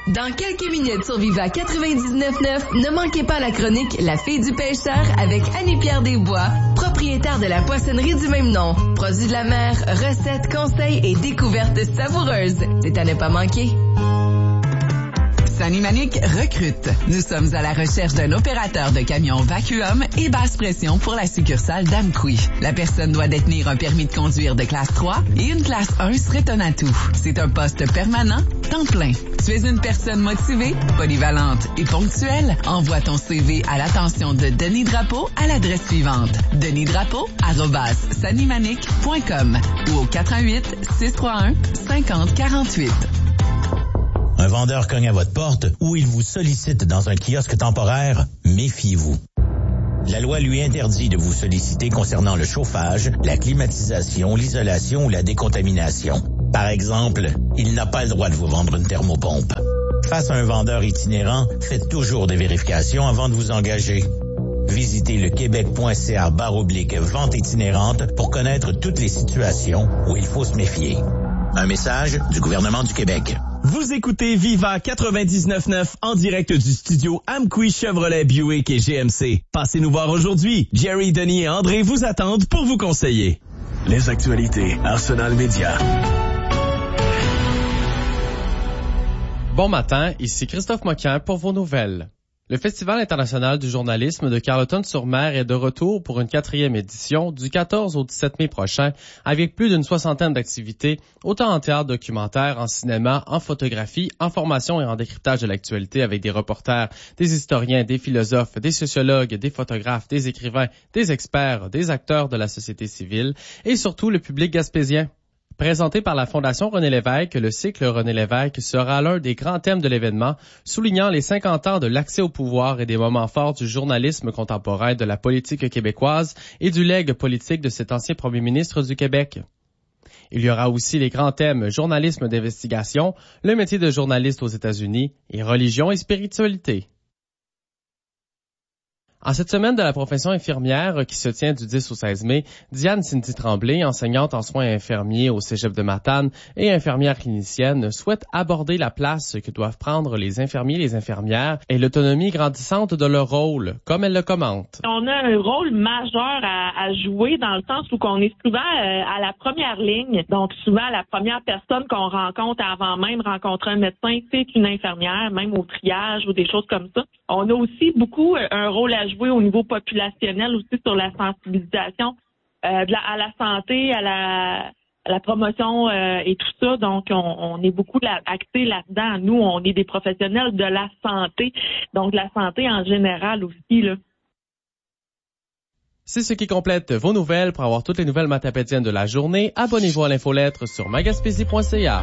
Dans quelques minutes sur Viva 99.9, ne manquez pas la chronique La fille du pêcheur avec Annie-Pierre Desbois, propriétaire de la poissonnerie du même nom. Produits de la mer, recettes, conseils et découvertes savoureuses. C'est à ne pas manquer. Sanimanic recrute. Nous sommes à la recherche d'un opérateur de camion vacuum et basse pression pour la succursale d'Amqui. La personne doit détenir un permis de conduire de classe 3 et une classe 1 serait un atout. C'est un poste permanent, temps plein. Tu es une personne motivée, polyvalente et ponctuelle? Envoie ton CV à l'attention de Denis Drapeau à l'adresse suivante: denisdrapeau@sanimanic.com ou au 418-631-5048. Un vendeur cogne à votre porte ou il vous sollicite dans un kiosque temporaire, méfiez-vous. La loi lui interdit de vous solliciter concernant le chauffage, la climatisation, l'isolation ou la décontamination. Par exemple, il n'a pas le droit de vous vendre une thermopompe. Face à un vendeur itinérant, faites toujours des vérifications avant de vous engager. Visitez le québec.ca/vente itinérante pour connaître toutes les situations où il faut se méfier. Un message du gouvernement du Québec. Vous écoutez Viva 99.9 en direct du studio Amqui Chevrolet Buick et GMC. Passez nous voir aujourd'hui. Jerry, Denis et André vous attendent pour vous conseiller. Les actualités Arsenal Média. Bon matin, ici Christophe Moquin pour vos nouvelles. Le Festival international du journalisme de Carleton-sur-Mer est de retour pour une 4e édition du 14 au 17 mai prochain avec plus d'une 60aine d'activités, autant en théâtre documentaire, en cinéma, en photographie, en formation et en décryptage de l'actualité avec des reporters, des historiens, des philosophes, des sociologues, des photographes, des écrivains, des experts, des acteurs de la société civile et surtout le public gaspésien. Présenté par la Fondation René Lévesque, le cycle René Lévesque sera l'un des grands thèmes de l'événement, soulignant les 50 ans de l'accès au pouvoir et des moments forts du journalisme contemporain de la politique québécoise et du legs politique de cet ancien premier ministre du Québec. Il y aura aussi les grands thèmes journalisme d'investigation, le métier de journaliste aux États-Unis et religion et spiritualité. En cette semaine de la profession infirmière qui se tient du 10 au 16 mai, Diane Cindy Tremblay, enseignante en soins infirmiers au Cégep de Matane et infirmière clinicienne, souhaite aborder la place que doivent prendre les infirmiers et les infirmières et l'autonomie grandissante de leur rôle, comme elle le commente. On a un rôle majeur à jouer dans le sens où on est souvent à la première ligne, donc souvent la première personne qu'on rencontre avant même rencontrer un médecin, c'est une infirmière, même au triage ou des choses comme ça. On a aussi beaucoup un rôle à jouer au niveau populationnel aussi sur la sensibilisation à la santé, à la promotion et tout ça. Donc, on est beaucoup axé là-dedans. Nous, on est des professionnels de la santé, donc de la santé en général aussi, là. C'est ce qui complète vos nouvelles. Pour avoir toutes les nouvelles matapédiennes de la journée, abonnez-vous à l'infolettre sur magaspésie.ca.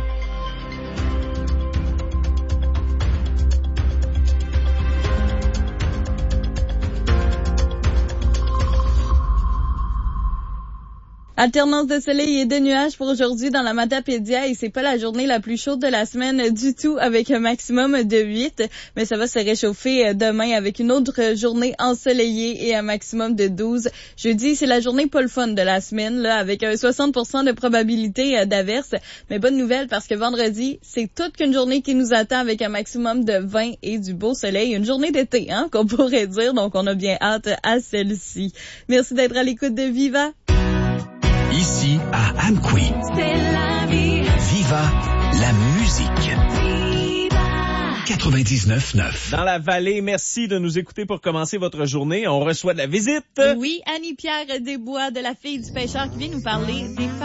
Alternance de soleil et de nuages pour aujourd'hui dans la Matapédia et c'est pas la journée la plus chaude de la semaine du tout avec un maximum de 8, mais ça va se réchauffer demain avec une autre journée ensoleillée et un maximum de 12. Jeudi, c'est la journée pas le fun de la semaine là avec 60% de probabilité d'averse, mais bonne nouvelle parce que vendredi, c'est toute qu'une journée qui nous attend avec un maximum de 20 et du beau soleil, une journée d'été qu'on pourrait dire, donc on a bien hâte à celle-ci. Merci d'être à l'écoute de Viva. Ici, à Amqui. C'est la vie. Viva la musique. Viva. 99.9. Dans la vallée, merci de nous écouter pour commencer votre journée. On reçoit de la visite. Oui, Annie-Pierre Desbois de la fille du pêcheur qui vient nous parler des